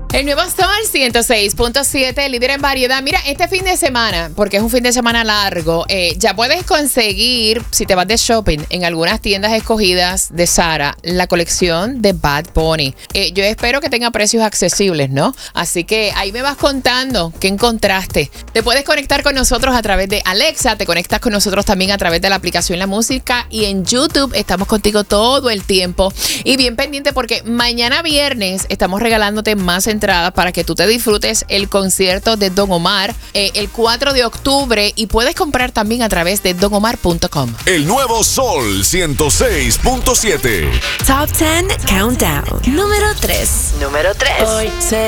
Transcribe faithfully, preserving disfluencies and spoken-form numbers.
El nuevo Sol ciento seis punto siete, líder en variedad. Mira, este fin de semana, porque es un fin de semana largo, eh, ya puedes conseguir, si te vas de shopping, en algunas tiendas escogidas de Zara, la colección de Bad Bunny. Eh, yo espero que tenga precios accesibles, ¿no? Así que ahí me vas contando qué encontraste. Te puedes conectar con nosotros a través de Alexa, te conectas con nosotros también a través de la aplicación La Música y en YouTube estamos contigo todo el tiempo. Y bien pendiente porque mañana viernes estamos regalándote más entradas para que tú te disfrutes el concierto de Don Omar eh, el cuatro de octubre y puedes comprar también a través de don omar punto com. El nuevo Sol ciento seis punto siete. Top diez Countdown. Número tres. Número tres. Hoy se